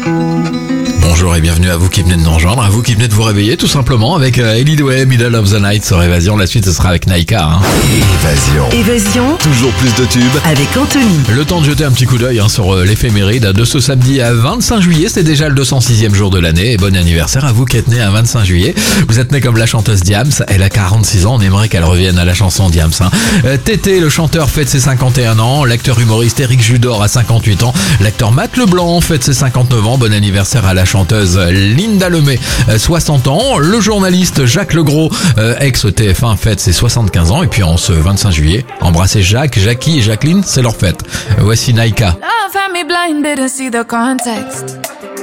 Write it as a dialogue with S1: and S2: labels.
S1: Bonjour et bienvenue à vous qui venez de nous rejoindre, à vous qui venez de vous réveiller tout simplement avec Ellie Way, Middle of the Night sur Évasion. La suite ce sera avec Naika.
S2: Évasion.
S3: Toujours plus de tubes.
S2: Avec Anthony.
S1: Le temps de jeter un petit coup d'œil sur l'éphéméride de ce samedi à 25 juillet. C'est déjà le 206e jour de l'année et bon anniversaire à vous qui êtes né un 25 juillet. Vous êtes né comme la chanteuse Diams, elle a 46 ans, on aimerait qu'elle revienne à la chanson Diams. Tété, le chanteur, fête ses 51 ans. L'acteur humoriste Éric Judor a 58 ans. L'acteur Matt Leblanc fête ses 59 ans. Bon anniversaire à la chanteuse Linda Lemay, 60 ans. Le journaliste Jacques Legros, ex-TF1, fête ses 75 ans. Et puis en ce 25 juillet, embrassez Jacques, Jackie et Jacqueline, c'est leur fête. Voici Naika.
S4: Love had me blinded and see the context.